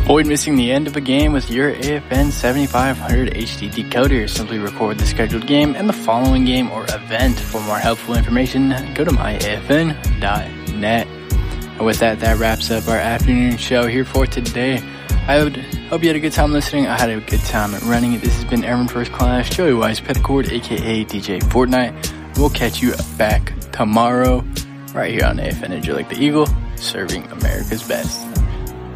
Avoid missing the end of a game with your AFN 7500 HD decoder. Simply record the scheduled game and the following game or event. For more helpful information, go to myafn.net. And with that, that wraps up our afternoon show here for today. I would hope you had a good time listening. I had a good time running it. This has been Airman First Class, Joey Wise Petticord, aka DJ Fortnite. We'll catch you back tomorrow right here on AFN. Like the Eagle, serving America's best.